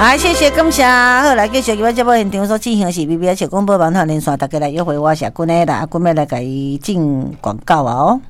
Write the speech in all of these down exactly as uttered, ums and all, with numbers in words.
好，谢谢感谢。好，来继续今晚节目现场所进行的是 B B S 广播网台连线，大家来约会我是君的啦，阿君要来给伊进广告啊哦。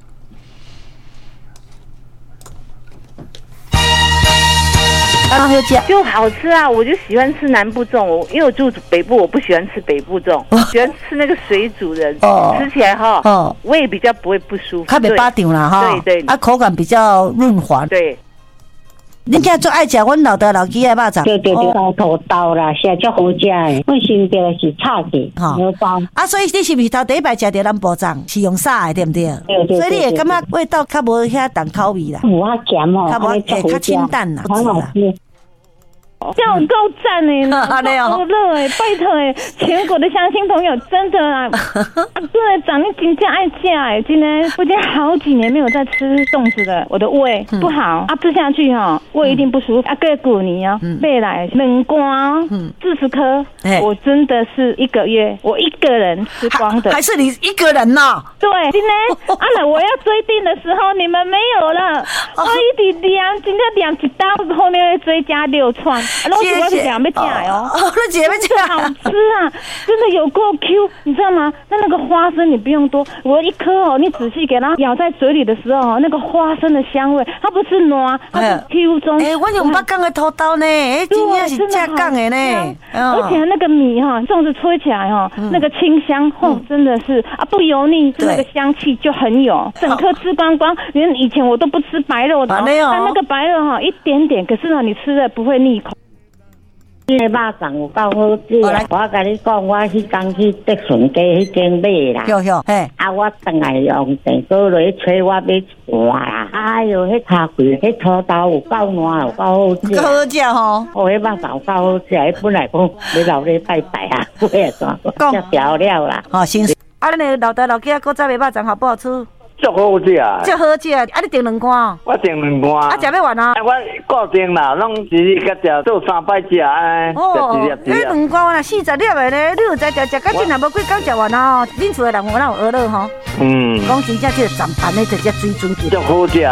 啊，好吃就好吃啊！我就喜欢吃南部粽，我因为我住北部，我不喜欢吃北部粽，哦、喜欢吃那个水煮的，哦、吃起来哈，哦，胃比较不会不舒服， 较袂巴张啦哈， 对对， 啊，口感比较润滑， 对。 恁家最爱食阮老爸老鸡的肉粽， 对对对，包土豆啦，现在足好食的。我身边是炒的，牛包。 啊，所以你是不是头第一摆食到咱部粽是用啥的，对不对？ 对对。 所以你会感觉味道较无遐重口味啦， 无遐咸哦， 较无诶较清淡啦， 很好吃。 这样够赞哎！好热哎，拜托哎，全国的乡亲朋友，真的啊，对，长你真正爱吃哎，今天我已经好几年没有再吃粽子了，我的胃不好啊，吃下去哈，胃一定不舒服啊。过过年哦，未来两罐四十颗，我真的是一个月我一个人吃光的， 还是你一个人呢？ 对，今天啊，那我要追订的时候你们没有了，我一直量，今天量一刀，后面会追加六串。啊，拢是我是两要吃哦， 你姐要吃， 好吃啊，真的有够 Q， 你知道吗？那那个花生你不用多，我一颗哦，你仔细给它咬在嘴里的时候，那个花生的香味，它不是糯，它是 Q 中。 哎，我用北港的土豆呢，哎，真的是正港的呢， 而且那个米哈，粽子吹起来哈，那个清香，哦，真的是啊，不油腻，那个香气就很有，整颗吃光光。连以前我都不吃白肉的，但那个白肉哈一点点，可是呢，你吃了不会腻口。 这个肉粽有够好吃，我甲你讲，我迄天去德顺街迄间买啦， 哟哟，嘿， 啊，我等来用电锅来吹，我买一碗啦，哎哟，迄茶桂，迄土豆有够烂，有够好吃， 够好食吼， 哦，迄肉粽有够好吃，迄本来讲要留咧拜拜啊，买啊怎，叫调料啦， 哦，新啊，恁个老大老囝古早的肉粽好不好吃？ 足好食啊！ 足好食啊！啊，你订两罐哦？ 我订两罐。啊， 食要完啊？ 我固定啦，拢一日甲食做三摆食安尼。 哦，你两罐若四十粒的咧，你有在食食到真若无几工食完啊？恁厝的人有哪有学乐吼？嗯。讲真正这个暂盘的直接水准足好食。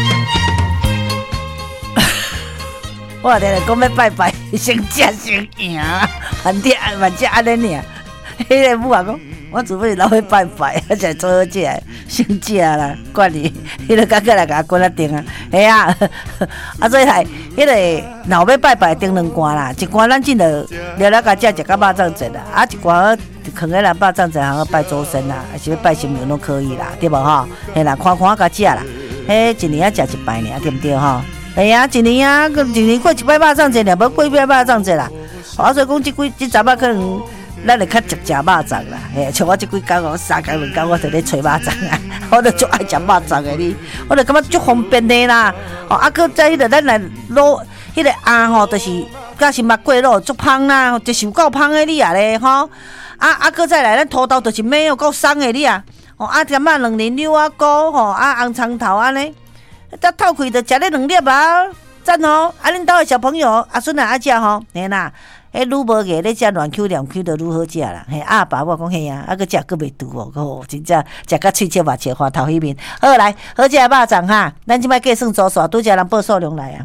我定来讲要拜拜，先食先赢，反正反正安尼尔。迄个母啊讲。我除非留去拜拜，我才做好食，先食啦，管你，迄个感觉来甲我滚啊订啊，系啊，啊所以来，迄个若要拜拜订两罐啦，一罐咱进了了了甲食食到肉粽节啦，啊一罐放喺咱肉粽节行拜祖先啦，还是要拜神明都可以啦，对无吼？嘿啦，看看甲食啦，迄一年啊食一摆尔，对不对吼？系啊，一年啊，一年过一摆肉粽节，了无过一摆肉粽节啦，啊所以讲即几即阵啊可能。咱会较食食肉粽啦，嘿，像我即几工，我三工两工，我就咧找肉粽啊，我就足爱食肉粽的你，我就感觉足方便的啦。哦，啊，搁再迄个咱来卤，迄个鸭吼，就是甲是肉桂肉足芳啦，就是有够芳的你啊咧，吼。啊啊，搁再来咱土豆就是买有够松的你啊，哦啊，咸啊两仁溜啊菇吼，啊红葱头安尼，才透开就食咧两粒啊，赞吼！啊，恁兜的小朋友阿孙啊爱食吼，嘿啦。迄愈无个咧食乱 Q 两 Q 就愈好食啦，嘿阿爸我讲嘿啊，啊个食佫袂拄哦，哦真正食甲喙切肉切花头迄面。好来，好食的肉粽哈，咱即摆计算组数，拄则人报数量来啊。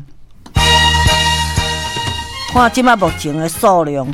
看即摆目前的数量，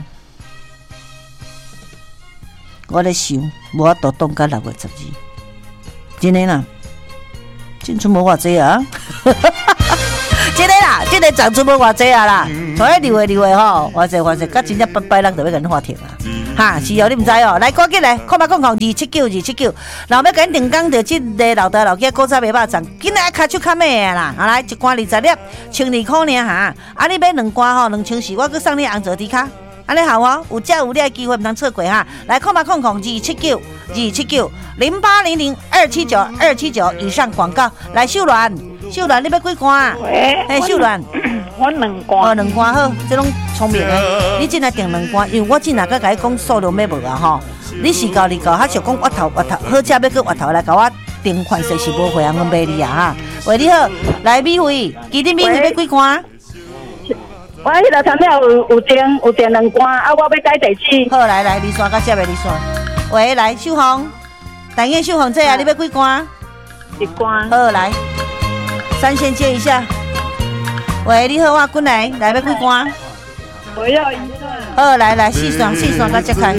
我咧想，无法度冻到六月十二，真诶啦，进出无偌济啊。真个啦，真个长出无偌济啊啦，从迄六月六月吼，偌济偌济，甲真正八摆人就要甲恁发停啊！哈，是哦，你毋知哦，来赶紧来，看嘛看看，二七九二七九，然后要甲恁定讲着即个老大老囝古早卖肉粽，今日卡手卡咩啊啦？啊来一罐二十粒，千二块尔哈，啊你买两罐吼，两千四，我搁送你红枣底卡。安尼好哦，有价有量的机会唔通错过哈！来看嘛看看，二七九二七九零八零零二七九二七九以上广告，来秀兰。秀兰，你要几罐啊？ 喂， 嘿，秀兰， 我两罐。 哦，两罐好，这种聪明的，你进来订两罐，因为我进来甲甲你讲数量要无啊吼。你是搞你搞，还想讲挖头挖头，好食要去挖头来甲我订款式是无会人买你啊哈。喂，你好，来米粉，今天米粉要几罐？ 我迄个餐票有有订有订两罐，啊，我要改地址。 好，来来，离线甲接袂离线。喂，来秀红，但愿秀红这啊，你要几罐？ 一罐。 好，来。三线接一下，喂，你好，我进来，来要几罐？ 我要一段。 好，来来，四双四双到这开。